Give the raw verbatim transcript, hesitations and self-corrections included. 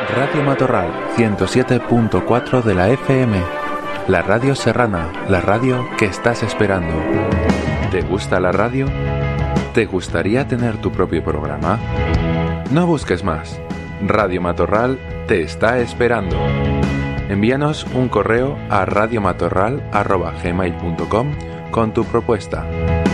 Radio Matorral ciento siete punto cuatro de la F M. La radio serrana, la radio que estás esperando. ¿Te gusta la radio? ¿Te gustaría tener tu propio programa? No busques más. Radio Matorral te está esperando. Envíanos un correo a radiomatorral arroba gmail punto com con tu propuesta.